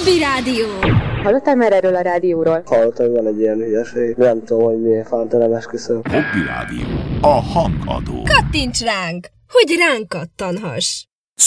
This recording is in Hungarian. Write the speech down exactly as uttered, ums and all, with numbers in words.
Hobby Rádió. Hallottál már erről a rádióról? Hallottam, hogy van egy ilyen hülyeség. Nem tudom, hogy milyen fanta, nem esküszöm. Hobby Rádió. A hangadó. Kattints ránk, hogy ránk kattanhass.